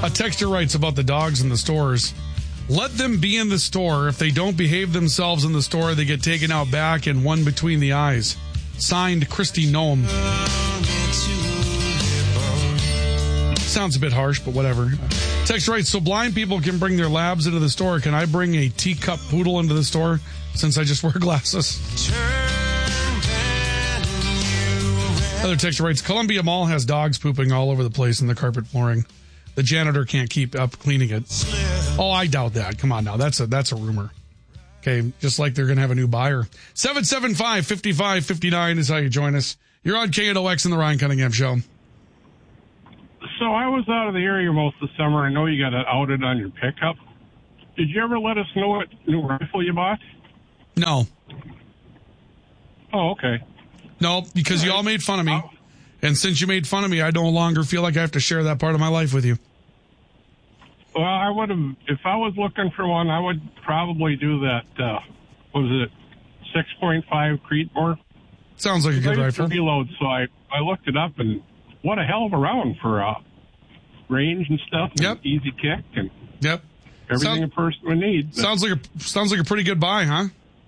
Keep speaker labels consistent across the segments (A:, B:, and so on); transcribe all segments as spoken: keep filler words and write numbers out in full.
A: A texter writes about the dogs in the stores. Let them be in the store. If they don't behave themselves in the store, they get taken out back and one between the eyes. Signed, Christy Nome. Sounds a bit harsh, but whatever. Text writes, so blind people can bring their labs into the store. Can I bring a teacup poodle into the store since I just wear glasses? Other text writes, Columbia Mall has dogs pooping all over the place in the carpet flooring. The janitor can't keep up cleaning it. Oh, I doubt that. Come on now. That's a that's a rumor. Okay, just like they're going to have a new buyer. seven seven five, five five five nine is how you join us. You're on K N O X in the Ryan Cunningham Show.
B: So I was out of the area most of the summer. I know you got it outed on your pickup. Did you ever let us know what new rifle you bought?
A: No.
B: Oh, okay.
A: No, because you all made fun of me. And since you made fun of me, I no longer feel like I have to share that part of my life with you.
B: Well, I would have, if I was looking for one, I would probably do that, uh, what was it, six point five Creedmoor?
A: Sounds like a good rifle.
B: Reload, so I, I looked it up, and what a hell of a round for uh, range and stuff. And
A: yep.
B: Easy kick and
A: yep.
B: everything
A: Sound,
B: a person would need. But,
A: sounds like a sounds like a pretty good buy, huh?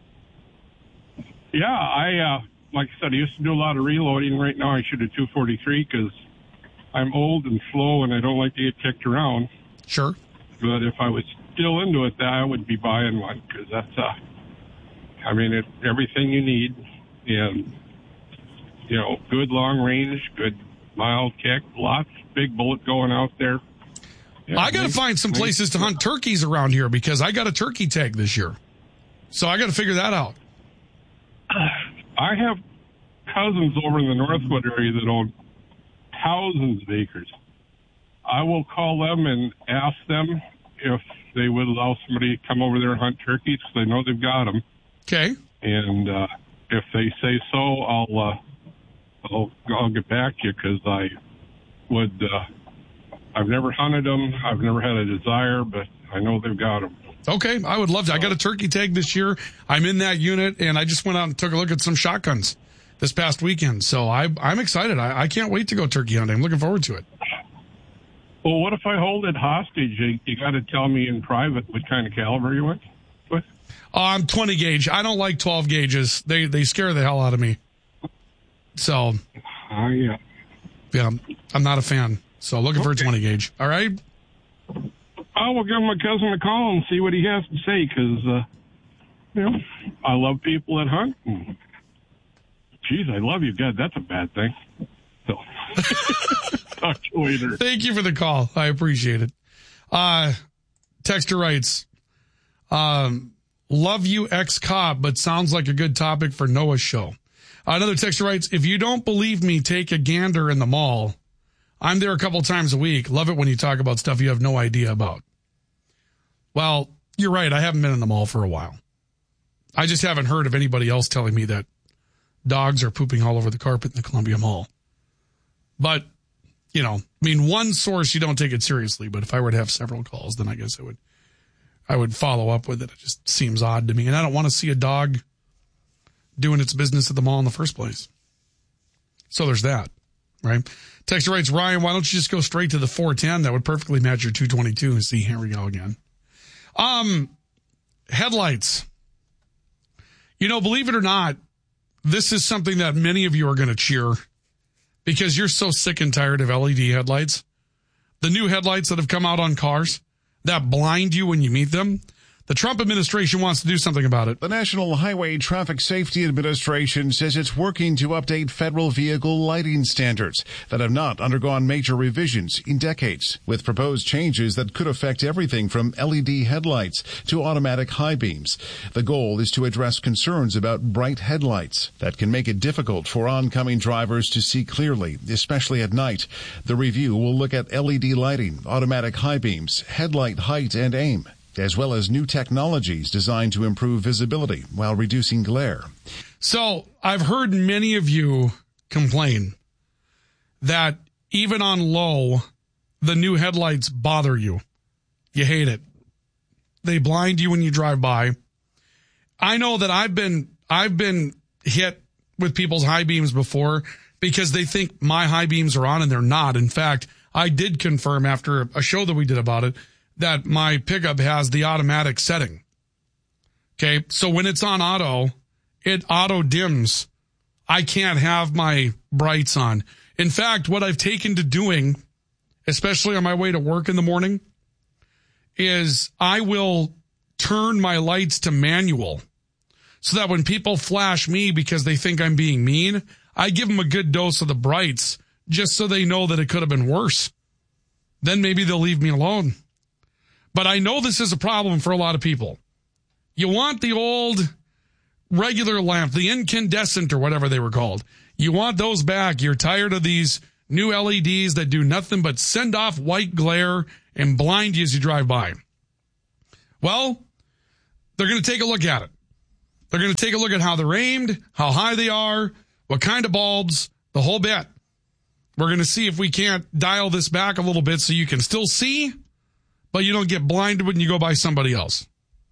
B: Yeah, I, uh, like I said, I used to do a lot of reloading. Right now I shoot a two forty-three because I'm old and slow and I don't like to get kicked around.
A: Sure.
B: But if I was still into it, I would be buying one because that's, uh, I mean, it, everything you need. And, you know, good long range, good mild kick, lots big bullet going out there. Yeah,
A: I got to find some places to hunt turkeys around here because I got a turkey tag this year. So I got to figure that out.
B: I have cousins over in the Northwood area that own thousands of acres. I will call them and ask them if they would allow somebody to come over there and hunt turkeys because they know they've got them.
A: Okay.
B: And uh, if they say so, I'll uh, I'll I'll get back to you because I would. Uh, I've never hunted them. I've never had a desire, but I know they've got them.
A: Okay, I would love to. I got a turkey tag this year. I'm in that unit, and I just went out and took a look at some shotguns this past weekend. So I, I'm excited. I, I can't wait to go turkey hunting. I'm looking forward to it.
B: Well, what if I hold it hostage? You, you got to tell me in private what kind of caliber you went with.
A: Oh, I'm twenty gauge. I don't like twelve gauges. They they scare the hell out of me. So.
B: Oh, uh, yeah.
A: Yeah, I'm not a fan. So looking okay. for a twenty gauge. All right.
B: I will give my cousin a call and see what he has to say because, uh, you know, I love people that hunt. And, geez, I love you. God, that's a bad thing. So, talk to you later.
A: Thank you for the call. I appreciate it. Uh, Texter writes, um, love you, ex-cop, but sounds like a good topic for Noah's show. Another texter writes, if you don't believe me, take a gander in the mall. I'm there a couple times a week. Love it when you talk about stuff you have no idea about. Well, you're right. I haven't been in the mall for a while. I just haven't heard of anybody else telling me that dogs are pooping all over the carpet in the Columbia Mall. But, you know, I mean, one source, you don't take it seriously. But if I were to have several calls, then I guess I would, I would follow up with it. It just seems odd to me. And I don't want to see a dog doing its business at the mall in the first place. So there's that, right? Texter writes, Ryan, why don't you just go straight to the four ten? That would perfectly match your two twenty-two. See, here we go again. Um, headlights. You know, believe it or not, this is something that many of you are going to cheer because you're so sick and tired of L E D headlights. The new headlights that have come out on cars that blind you when you meet them. The Trump administration wants to do something about it.
C: The National Highway Traffic Safety Administration says it's working to update federal vehicle lighting standards that have not undergone major revisions in decades, with proposed changes that could affect everything from L E D headlights to automatic high beams. The goal is to address concerns about bright headlights that can make it difficult for oncoming drivers to see clearly, especially at night. The review will look at L E D lighting, automatic high beams, headlight height and aim, as well as new technologies designed to improve visibility while reducing glare.
A: So I've heard many of you complain that even on low, the new headlights bother you. You hate it. They blind you when you drive by. I know that I've been, I've been hit with people's high beams before because they think my high beams are on and they're not. In fact, I did confirm after a show that we did about it that my pickup has the automatic setting. Okay, so when it's on auto, it auto dims. I can't have my brights on. In fact, what I've taken to doing, especially on my way to work in the morning, is I will turn my lights to manual so that when people flash me because they think I'm being mean, I give them a good dose of the brights just so they know that it could have been worse. Then maybe they'll leave me alone. But I know this is a problem for a lot of people. You want the old regular lamp, the incandescent or whatever they were called. You want those back. You're tired of these new L E Ds that do nothing but send off white glare and blind you as you drive by. Well, they're going to take a look at it. They're going to take a look at how they're aimed, how high they are, what kind of bulbs, the whole bit. We're going to see if we can't dial this back a little bit so you can still see, but you don't get blinded when you go by somebody else.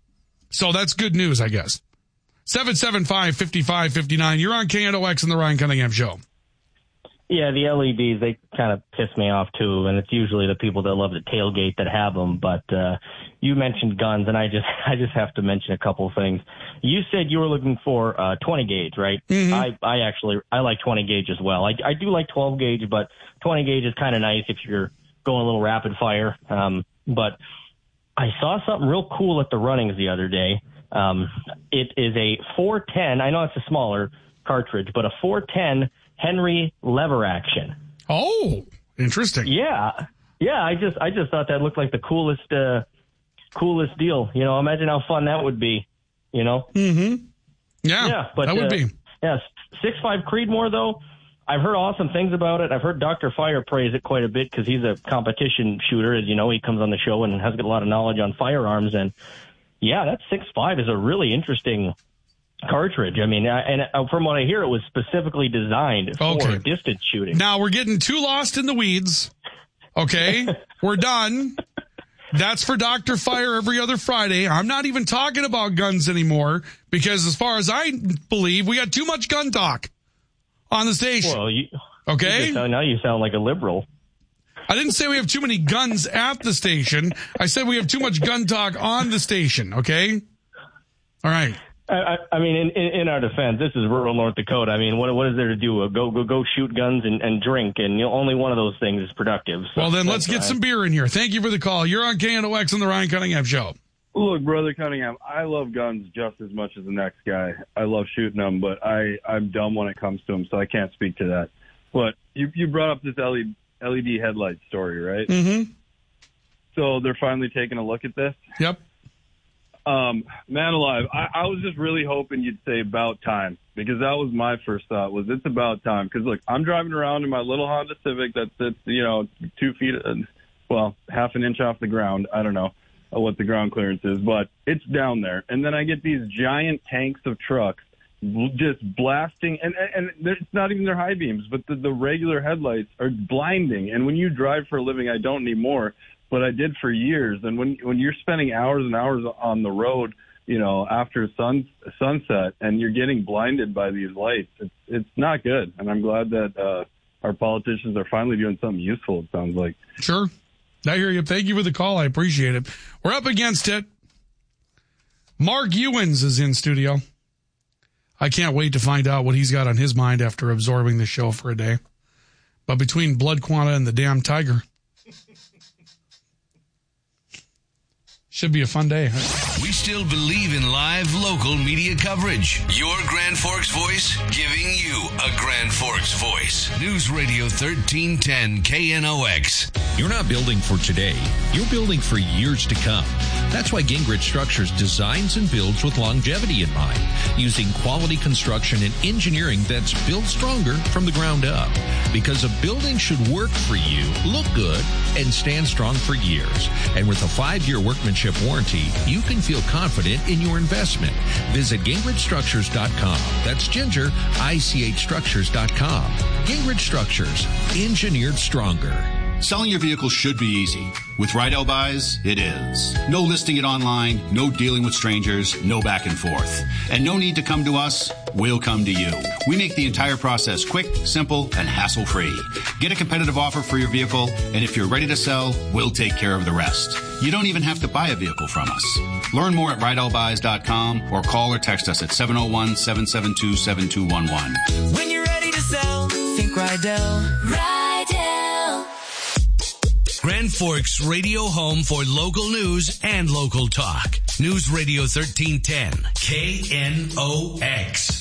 A: So that's good news, I guess. seven seven five, five five five nine. You're on K N O X and the Ryan Cunningham Show.
D: Yeah, the L E Ds, they kind of piss me off, too, and it's usually the people that love the tailgate that have them. But uh, you mentioned guns, and I just I just have to mention a couple of things. You said you were looking for uh, twenty gauge, right? Mm-hmm. I, I actually I like twenty gauge as well. I, I do like twelve gauge, but twenty gauge is kind of nice if you're going a little rapid fire. Um, but I saw something real cool at the runnings the other day. Um, it is a four ten. I know it's a smaller cartridge, but a four ten Henry lever action.
A: Oh, interesting.
D: Yeah. Yeah. I just, I just thought that looked like the coolest, uh, coolest deal. You know, imagine how fun that would be, you know?
A: Mm-hmm. Yeah.
D: Yeah. But,
A: that would
D: uh,
A: be.
D: Yeah. six five Creedmoor, though, I've heard awesome things about it. I've heard Doctor Fire praise it quite a bit because he's a competition shooter. As you know, he comes on the show and has got a lot of knowledge on firearms. And yeah, that six five is a really interesting cartridge. I mean, and from what I hear, it was specifically designed for
A: okay.
D: distance shooting.
A: Now we're getting too lost in the weeds. Okay, we're done. That's for Doctor Fire every other Friday. I'm not even talking about guns anymore because as far as I believe, we got too much gun talk on the station.
D: Well, you,
A: okay.
D: You sound, now you sound like a liberal.
A: I didn't say we have too many guns at the station. I said we have too much gun talk on the station. Okay. All right.
D: I, I mean, in, in our defense, this is rural North Dakota. I mean, what what is there to do? Go go go shoot guns and, and drink, and you know, only one of those things is productive. So
A: well, then let's get some beer in here. Thank you for the call. You're on K N O X on the Ryan Cunningham Show.
E: Look, Brother Cunningham, I love guns just as much as the next guy. I love shooting them, but I, I'm dumb when it comes to them, so I can't speak to that. But you, you brought up this L E D headlight story, right?
A: Mm-hmm.
E: So they're finally taking a look at this?
A: Yep.
E: Um, man alive, I, I was just really hoping you'd say about time, because that was my first thought, was it's about time. Because, look, I'm driving around in my little Honda Civic that sits, you know, two feet, uh, well, half an inch off the ground. I don't know what the ground clearance is, but it's down there. And then I get these giant tanks of trucks just blasting, and, and, and it's not even their high beams, but the, the regular headlights are blinding. And when you drive for a living, I don't anymore, but I did for years. And when when you're spending hours and hours on the road, you know, after sun, sunset, and you're getting blinded by these lights, it's it's not good. And I'm glad that uh, our politicians are finally doing something useful, it sounds like.
A: Sure. I hear you. Thank you for the call. I appreciate it. We're up against it. Mark Ewens is in studio. I can't wait to find out what he's got on his mind after absorbing the show for a day. But between Blood Quanta and the damn Tiger, should be a fun day.
F: We still believe in live local media coverage. Your Grand Forks voice, giving you a Grand Forks voice. News Radio thirteen ten K N O X.
G: You're not building for today. You're building for years to come. That's why Gingrich Structures designs and builds with longevity in mind, using quality construction and engineering that's built stronger from the ground up. Because a building should work for you, look good, and stand strong for years. And with a five-year workmanship warranty, you can feel confident in your investment. Visit Gingrich Structures dot com. That's Ginger, I C H Structures dot com. Gingrich Structures, engineered stronger.
H: Selling your vehicle should be easy. With Rydell Buys, it is. No listing it online, no dealing with strangers, no back and forth. And no need to come to us, we'll come to you. We make the entire process quick, simple, and hassle-free. Get a competitive offer for your vehicle, and if you're ready to sell, we'll take care of the rest. You don't even have to buy a vehicle from us. Learn more at rydell buys dot com or call or text us at seven oh one, seven seven two, seven two one one.
I: When you're ready to sell, think Rydell. Rydell.
F: Grand Forks radio home for local news and local talk. News Radio thirteen ten, K N O X.